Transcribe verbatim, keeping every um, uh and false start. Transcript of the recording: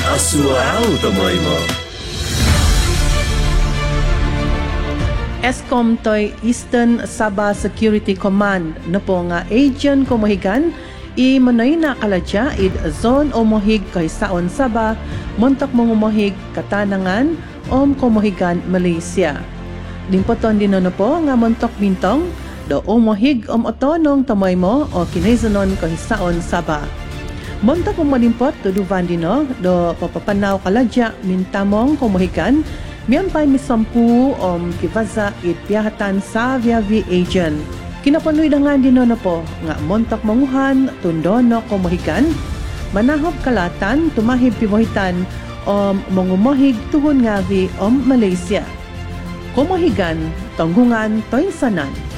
Asuao tamoy mo. Eskom toy Eastern Sabah Security Command na po nga agent kumuhigan i manoy na kaladya id zone o mohig kay saon Sabah montok mongumuhig katanangan om kumuhigan Malaysia. Dimpoton din na po nga montok bintong do umuhig om otonong tamoy mo o kinaizanon kay saon Sabah. Montok mo malimpot do duvan dino do papapanaw kaladya mintamong kumuhigan miyampay misampu om kivaza it piyahatan sa viavi agent. Kinapanuy na nga din na po nga montak manguhan tundono kumuhigan manahop kalatan tumahib pimuhitan om mangumuhig tuhon nga vi om Malaysia. Kumuhigan tanggungan toinsanan.